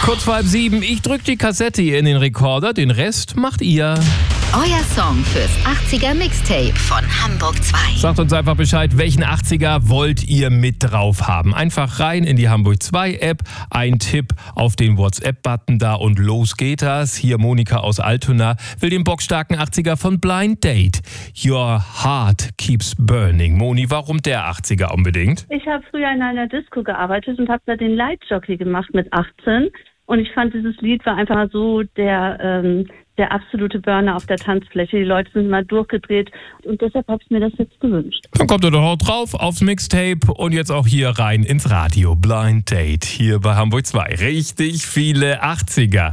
Kurz vor 6:30, ich drück die Kassette in den Rekorder, den Rest macht ihr. Euer Song fürs 80er Mixtape von Hamburg 2. Sagt uns einfach Bescheid, welchen 80er wollt ihr mit drauf haben. Einfach rein in die Hamburg 2 App, ein Tipp auf den WhatsApp-Button da und los geht das. Hier Monika aus Altona will den bockstarken 80er von Blind Date. Your Heart Keeps Burning. Moni, warum der 80er unbedingt? Ich habe früher in einer Disco gearbeitet und habe da den Lightjockey gemacht mit 18. Und ich fand, dieses Lied war einfach so der absolute Burner auf der Tanzfläche. Die Leute sind immer durchgedreht und deshalb habe ich mir das jetzt gewünscht. Dann kommt er doch auch drauf aufs Mixtape und jetzt auch hier rein ins Radio. Blind Date hier bei Hamburg 2. Richtig viele 80er.